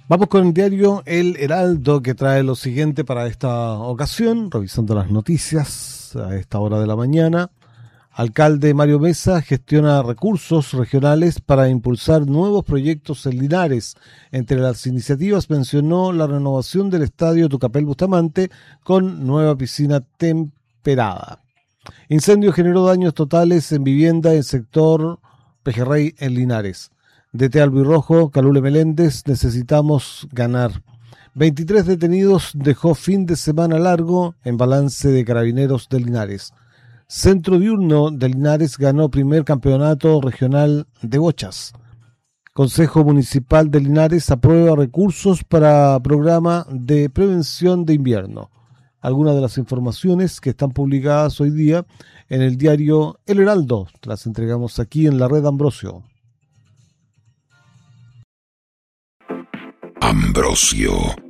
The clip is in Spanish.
Vamos con el diario El Heraldo, que trae lo siguiente para esta ocasión, revisando las noticias a esta hora de la mañana. Alcalde Mario Mesa gestiona recursos regionales para impulsar nuevos proyectos en Linares. Entre las iniciativas mencionó la renovación del estadio Tucapel Bustamante con nueva piscina temperada. Incendio generó daños totales en vivienda en sector Pejerrey en Linares. DT Albirrojo, Calule Meléndez, necesitamos ganar. 23 detenidos dejó fin de semana largo en balance de Carabineros de Linares. Centro Diurno de Linares ganó primer campeonato regional de bochas. Consejo Municipal de Linares aprueba recursos para programa de prevención de invierno. Algunas de las informaciones que están publicadas hoy día en el diario El Heraldo las entregamos aquí en la red Ambrosio. Ambrosio